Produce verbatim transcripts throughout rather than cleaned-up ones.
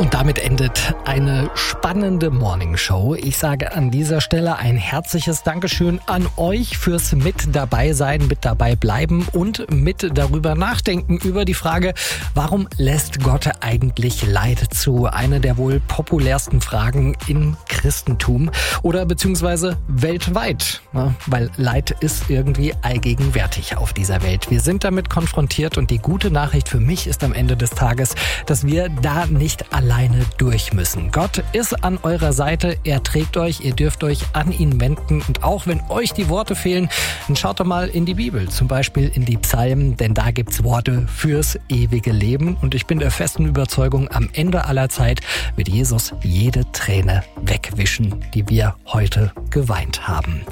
Und damit endet eine spannende Morningshow. Ich sage an dieser Stelle ein herzliches Dankeschön an euch fürs mit dabei sein, mit dabei bleiben und mit darüber nachdenken über die Frage, warum lässt Gott eigentlich Leid zu? Eine der wohl populärsten Fragen im Christentum oder beziehungsweise weltweit, ne? Weil Leid ist irgendwie allgegenwärtig auf dieser Welt. Wir sind damit konfrontiert und die gute Nachricht für mich ist am Ende des Tages, dass wir da nicht alleine durch müssen. Gott ist an eurer Seite, er trägt euch, ihr dürft euch an ihn wenden und auch wenn euch die Worte fehlen, dann schaut doch mal in die Bibel, zum Beispiel in die Psalmen, denn da gibt's Worte fürs ewige Leben und ich bin der festen Überzeugung, am Ende aller Zeit wird Jesus jede Träne wegwischen, die wir heute geweint haben.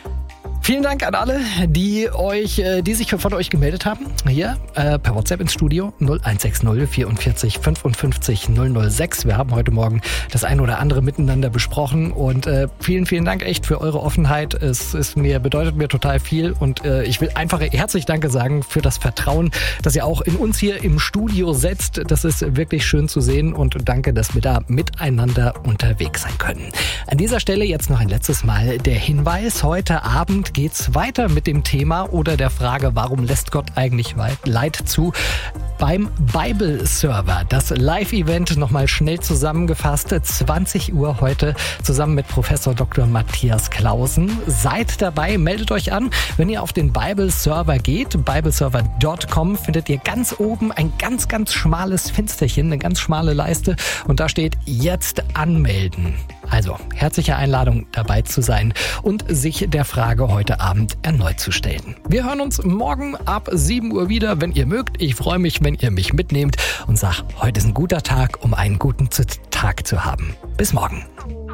Vielen Dank an alle, die euch, die sich von euch gemeldet haben. Hier äh, per WhatsApp ins Studio null eins sechs null vierundvierzig fünfundfünfzig null null sechs. Wir haben heute Morgen das ein oder andere miteinander besprochen und äh, vielen, vielen Dank echt für eure Offenheit. Es ist mir bedeutet mir total viel und äh, ich will einfach herzlich Danke sagen für das Vertrauen, das ihr auch in uns hier im Studio setzt. Das ist wirklich schön zu sehen und danke, dass wir da miteinander unterwegs sein können. An dieser Stelle jetzt noch ein letztes Mal der Hinweis. Heute Abend geht's weiter mit dem Thema oder der Frage, warum lässt Gott eigentlich Leid zu? Beim Bible Server. Das Live-Event nochmal schnell zusammengefasst. zwanzig Uhr heute zusammen mit Professor Doktor Matthias Clausen. Seid dabei, meldet euch an. Wenn ihr auf den Bible Server geht, bibleserver punkt com, findet ihr ganz oben ein ganz, ganz schmales Fensterchen, eine ganz schmale Leiste und da steht jetzt anmelden. Also, herzliche Einladung, dabei zu sein und sich der Frage heute Abend erneut zu stellen. Wir hören uns morgen ab sieben Uhr wieder, wenn ihr mögt. Ich freue mich, wenn ihr mich mitnehmt und sag, heute ist ein guter Tag, um einen guten Tag zu haben. Bis morgen.